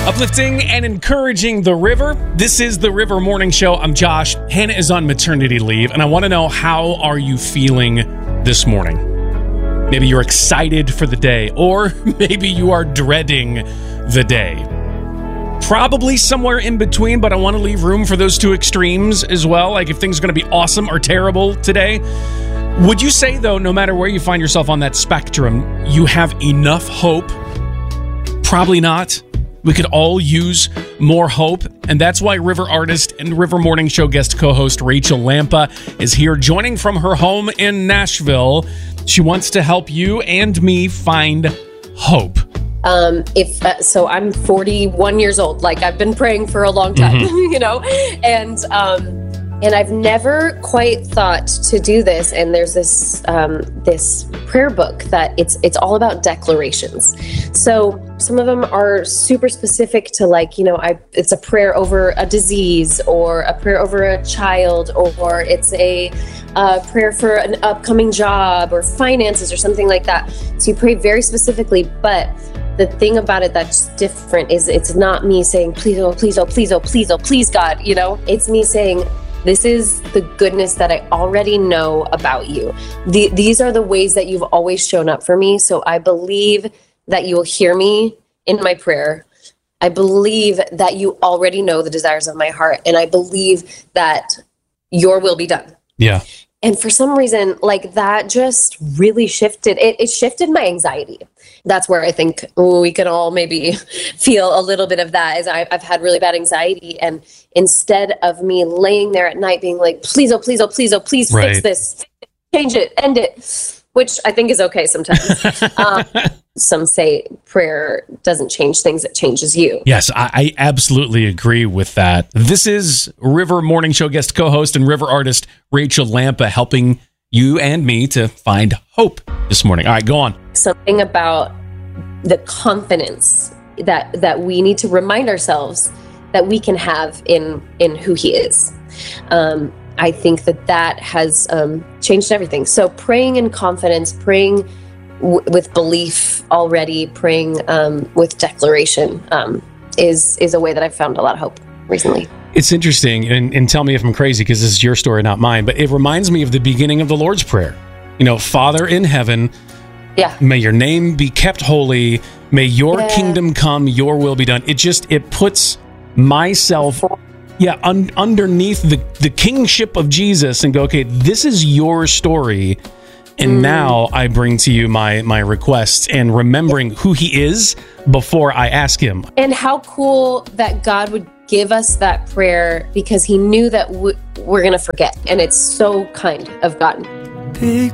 Uplifting and encouraging the river. This is the River Morning Show. I'm Josh. Hannah is on maternity leave, and I want to know, how are you feeling this morning? Maybe you're excited for the day, or maybe you are dreading the day. Probably somewhere in between, but I want to leave room for those two extremes as well. Like if things are going to be awesome or terrible today. Would you say, though, no matter where you find yourself on that spectrum, you have enough hope? Probably not. We could all use more hope, and that's why River artist and River Morning Show guest co-host Rachel Lampa is here, joining from her home in Nashville. She wants to help you and me find hope. So I'm 41 years old. Like, I've been praying for a long time, and I've never quite thought to do this. And there's this this prayer book that it's all about declarations. So some of them are super specific to, like, it's a prayer over a disease, or a prayer over a child, or it's a prayer for an upcoming job or finances or something like that. So you pray very specifically, but the thing about it that's different is it's not me saying, please, oh, please, oh, please, oh, please, oh, please, God, it's me saying, this is the goodness that I already know about you. These are the ways that you've always shown up for me. So I believe that you will hear me in my prayer. I believe that you already know the desires of my heart. And I believe that your will be done. Yeah. And for some reason, like, that just really shifted. It shifted my anxiety. That's where I think we can all maybe feel a little bit of that, is I've had really bad anxiety. And instead of me laying there at night being like, please, oh, please, oh, please, oh, please fix this, change it, end it, which I think is okay sometimes. Some say prayer doesn't change things, it changes you. Yes, I absolutely agree with that. This is River Morning Show guest co-host and River artist Rachel Lampa, helping you and me to find hope this morning. All right, go on. Something about the confidence that we need to remind ourselves that we can have in who he is. I think that has changed everything. So praying in confidence, praying with belief already, praying with declaration is a way that I've found a lot of hope recently. It's interesting, and tell me if I'm crazy, because this is your story, not mine, but it reminds me of the beginning of the Lord's Prayer. Father in heaven, may your name be kept holy, may your kingdom come, your will be done. It puts myself underneath the kingship of Jesus and go, okay, this is your story. And now I bring to you my requests, and remembering who he is before I ask him. And how cool that God would give us that prayer, because he knew that we're going to forget. And it's so kind of God.